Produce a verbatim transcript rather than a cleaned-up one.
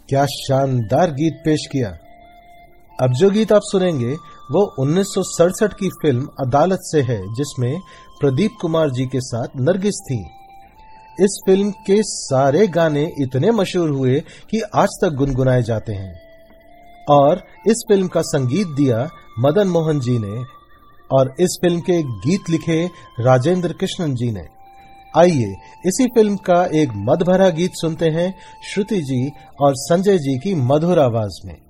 क्या शानदार गीत पेश किया। अब जो गीत आप सुनेंगे वो उन्नीस सौ सड़सठ की फिल्म अदालत से है, जिसमें प्रदीप कुमार जी के साथ नरगिस थी। इस फिल्म के सारे गाने इतने मशहूर हुए कि आज तक गुनगुनाए जाते हैं और इस फिल्म का संगीत दिया मदन मोहन जी ने और इस फिल्म के गीत लिखे राजेंद्र कृष्णन जी ने। आइए इसी फिल्म का एक मद भरा गीत सुनते हैं श्रुति जी और संजय जी की मधुर आवाज में।